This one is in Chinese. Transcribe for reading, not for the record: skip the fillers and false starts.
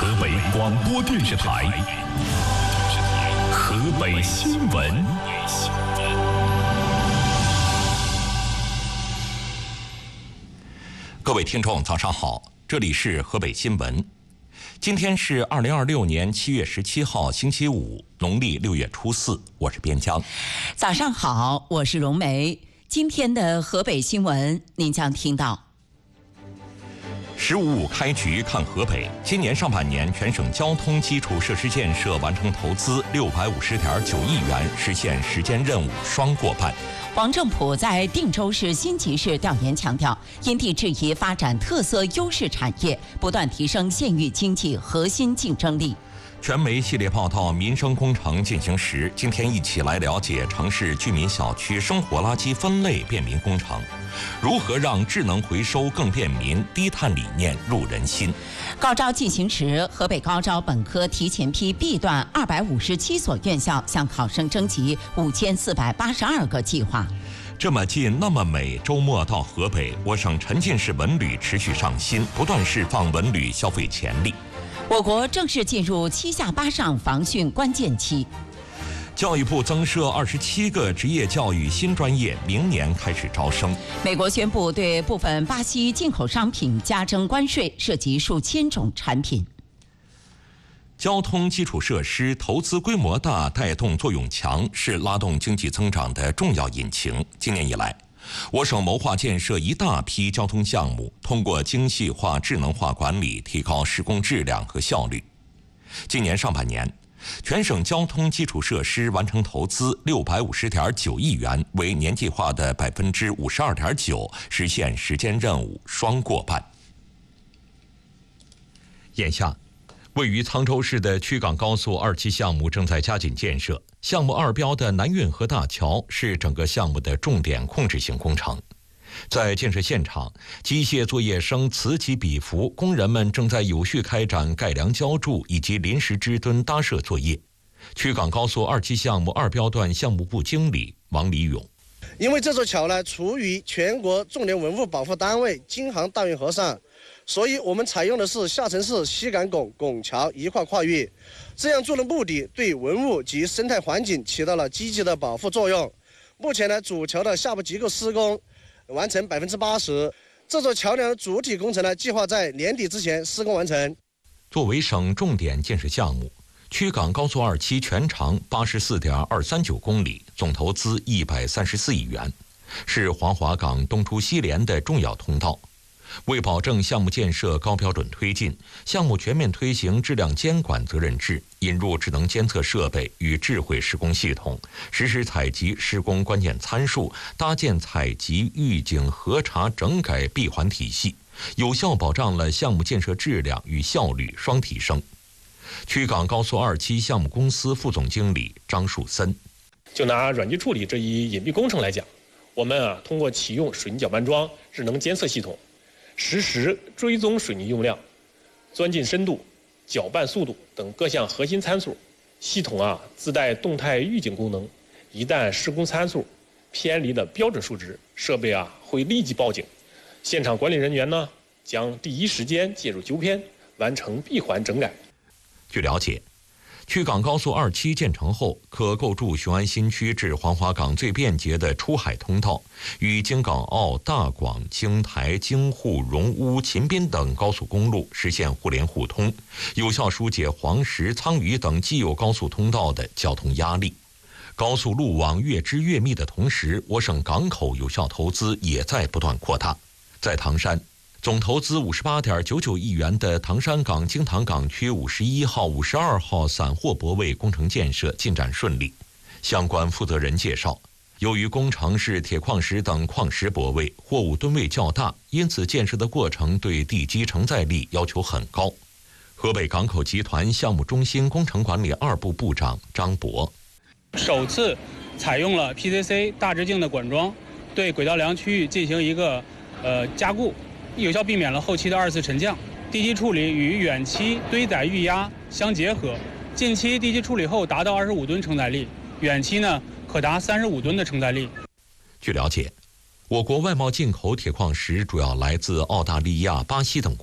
河北广播电视台河北新闻。各位听众，早上好，这里是河北新闻。今天是2026年7月17号，星期五，农历6月初4，我是边疆。 早上好，我是荣梅。今天的河北新闻，您将听到。 15.5开局看河北，今年上半年全省交通基础设施建设完成投资650.9亿元，实现时间任务双过半。 王正普在定州市新集市调研强调，因地制宜发展特色优势产业，不断提升县域经济核心竞争力。 全媒系列报道民生工程进行时，今天一起来了解城市居民小区生活垃圾分类便民工程，如何让智能回收更便民，低碳理念入人心。 高招进行时，河北高招本科提前批 B 段257所院校向考生征集5482个计划。 这么近那么美，周末到河北，我省沉浸式文旅持续上新，不断释放文旅消费潜力。 我国正式进入7下8上防汛关键期。 教育部增设27个职业教育新专业，明年开始招生。 美国宣布对部分巴西进口商品加征关税，涉及数千种产品。 交通基础设施投资规模大，带动作用强，是拉动经济增长的重要引擎。今年以来，我省谋划建设一大批交通项目，通过精细化、智能化管理，提高施工质量和效率。今年上半年，全省交通基础设施完成投资650.9亿元，为年计划的52.9%，实现时间任务双过半。眼下，位于沧州市的曲港高速2期项目正在加紧建设，项目2标的南运河大桥是整个项目的重点控制性工程。在建设现场，机械作业声此起彼伏，工人们正在有序开展盖梁浇筑以及临时支墩搭设作业。曲港高速2期项目2标段项目部经理王礼勇： 因为这座桥呢处于全国重点文物保护单位京杭大运河上，所以我们采用的是下沉式西港拱桥一块跨越，这样做的目的对文物及生态环境起到了积极的保护作用。目前呢，主桥的下部结构施工完成80%，这座桥梁主体工程呢，计划在年底之前施工完成。 作为省重点建设项目，曲港高速2期全长84.239公里，总投资134亿元，是黄骅港东出西连的重要通道。为保证项目建设高标准推进，项目全面推行质量监管责任制，引入智能监测设备与智慧施工系统，实施采集施工关键参数，搭建采集、预警、核查、整改闭环体系，有效保障了项目建设质量与效率双提升。曲港高速2期项目公司副总经理张树森： 就拿软基处理这一隐蔽工程来讲，我们通过启用水泥搅拌桩智能监测系统，实时追踪水泥用量、钻进深度、搅拌速度等各项核心参数。系统自带动态预警功能，一旦施工参数偏离了标准数值，设备会立即报警。现场管理人员呢将第一时间介入纠偏，完成闭环整改。 据了解，曲港高速2期建成后，可构筑雄安新区至黄骅港最便捷的出海通道，与京港澳、大广、京台、京沪、荣乌、秦滨等高速公路实现互联互通，有效疏解黄石、沧渝等既有高速通道的交通压力。高速路网越织越密的同时，我省港口有效投资也在不断扩大。在唐山，总投资58.99亿元的唐山港京塘港区51号、52号散货泊位工程建设进展顺利。相关负责人介绍，由于工程是铁矿石等矿石泊位，货物吨位较大，因此建设的过程对地基承载力要求很高。河北港口集团项目中心工程管理2部部长张博： 首次采用了 PCC 大直径的管桩，对轨道梁区域进行一个加固，有效避免了后期的2次沉降。地基处理与远期堆载预压相结合，近期地基处理后达到25吨承载力，远期呢可达35吨的承载力。 据了解，我国外贸进口铁矿石主要来自澳大利亚、巴西等